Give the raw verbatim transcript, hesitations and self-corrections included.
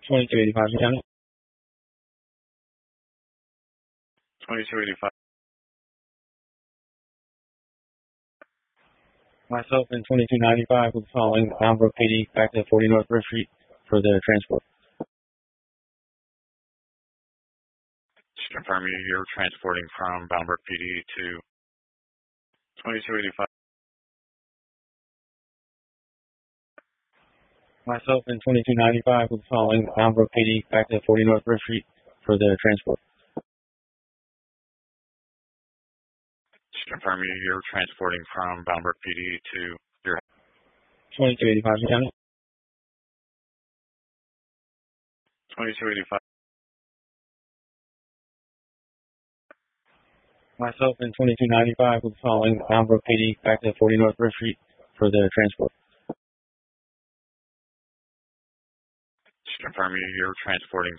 twenty-two eighty-five County. twenty-two eighty-five. Myself and twenty-two ninety-five will be following Bound Brook P D back to forty North First Street for the transport. Just confirm you, you're transporting from Bound Brook P D to twenty-two eighty-five. Myself and twenty-two ninety-five will be following Bound Brook P D back to forty North First Street for the transport. Just confirm you, you're transporting from Bound Brook P D to your twenty-two eighty-five County. twenty-two eighty-five. Myself and twenty-two ninety-five will be following Bound Brook P D back to forty North First Street for the transport. Just confirm you, you're transporting